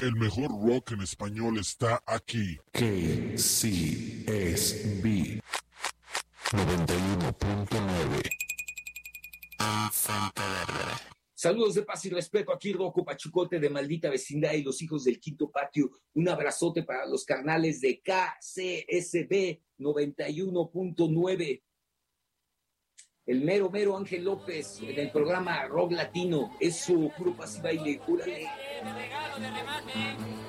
El mejor rock en español está aquí. KCSB 91.9. Santa Bárbara. Saludos de paz y respeto, aquí Rocco Pachucote de Maldita Vecindad y los hijos del Quinto Patio. Un abrazote para los carnales de KCSB 91.9. El mero Ángel López en el programa Rock Latino. Es su puro pasiva y le cúrale.